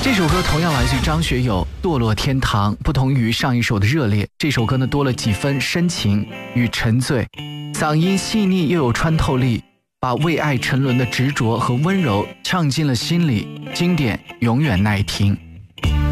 这首歌同样来自于张学友《堕落天堂》，不同于上一首的热烈，这首歌呢多了几分深情与沉醉，嗓音细腻又有穿透力，把为爱沉沦的执着和温柔唱进了心里，经典永远耐听。